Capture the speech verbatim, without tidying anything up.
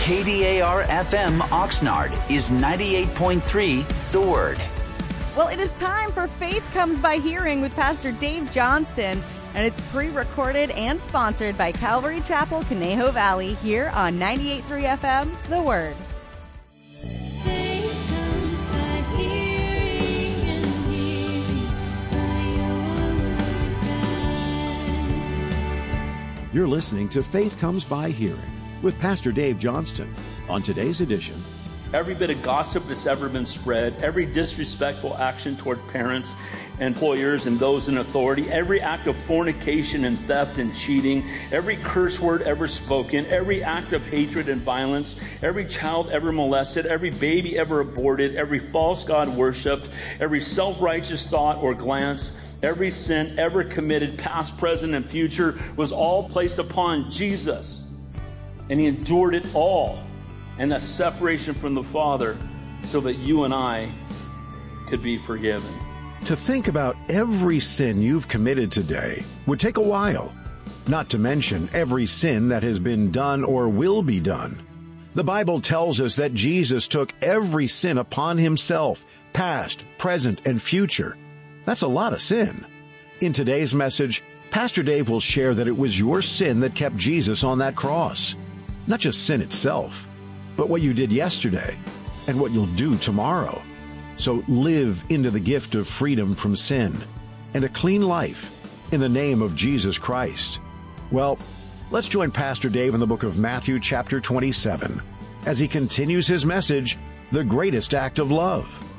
K D A R F M Oxnard is ninety-eight point three The Word. Well, it is time for Faith Comes by Hearing with Pastor Dave Johnston, and it's pre-recorded and sponsored by Calvary Chapel, Conejo Valley, here on ninety-eight point three F M, The Word. Faith comes by hearing and hearing by your word, God. You're listening to Faith Comes by Hearing with Pastor Dave Johnston. On today's edition, every bit of gossip that's ever been spread, every disrespectful action toward parents, employers, and those in authority, every act of fornication and theft and cheating, every curse word ever spoken, every act of hatred and violence, every child ever molested, every baby ever aborted, every false god worshipped, every self-righteous thought or glance, every sin ever committed, past, present, and future, was all placed upon Jesus. And he endured it all. And that separation from the Father so that you and I could be forgiven. to think about every sin you've committed today would take a while, not to mention every sin that has been done or will be done. The Bible tells us that Jesus took every sin upon himself, past, present, and future. That's a lot of sin. In today's message, Pastor Dave will share that it was your sin that kept Jesus on that cross. Not just sin itself, but what you did yesterday and what you'll do tomorrow. So live into the gift of freedom from sin and a clean life in the name of Jesus Christ. Well, let's join Pastor Dave in the book of Matthew chapter twenty-seven as he continues his message, The Greatest Act of Love.